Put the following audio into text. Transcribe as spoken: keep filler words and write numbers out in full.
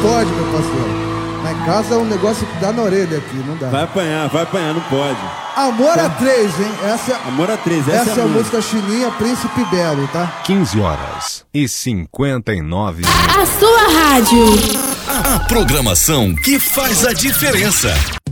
pode, meu parceiro. Lá em casa é um negócio que dá na orelha aqui, não dá. Vai apanhar, vai apanhar, não pode. Amor a três, hein? Essa, Amor a três, essa, essa é a música chininha Príncipe Belo, tá? quinze horas e cinquenta e nove A sua rádio. A programação que faz a diferença.